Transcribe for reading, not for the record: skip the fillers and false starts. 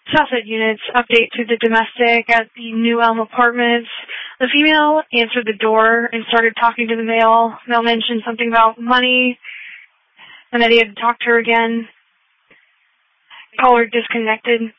Southside units, update to the domestic at the New Elm Apartments. The female answered the door and started talking to the male. Male mentioned something about money and that he had to talk to her again. Caller disconnected.